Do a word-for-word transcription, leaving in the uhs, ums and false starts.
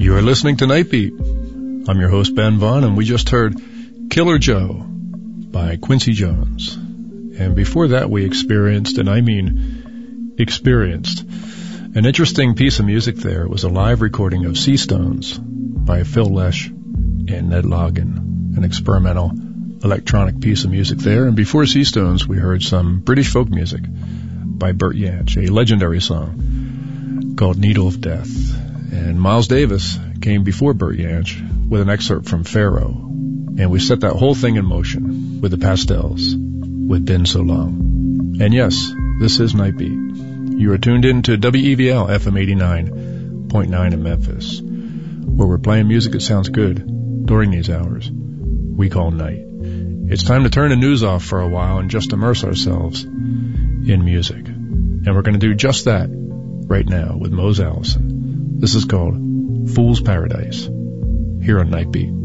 You're listening to Nightbeat. I'm your host, Ben Vaughn, and we just heard Killer Joe by Quincy Jones. And before that, we experienced, and I mean experienced, an interesting piece of music there. It was a live recording of Sea Stones by Phil Lesh and Ned Logan, an experimental electronic piece of music there. And before Sea Stones, we heard some British folk music by Bert Jansch, a legendary song called Needle of Death. And Miles Davis came before Bert Jansch with an excerpt from Pharaoh. And we set that whole thing in motion with the Pastels, with Been So Long. And yes, this is Nightbeat. You are tuned in to W E V L F M eighty-nine point nine in Memphis, where we're playing music that sounds good during these hours we call night. It's time to turn the news off for a while and just immerse ourselves in music. And we're going to do just that right now with Mose Allison. This is called Fool's Paradise, here on Nightbeat.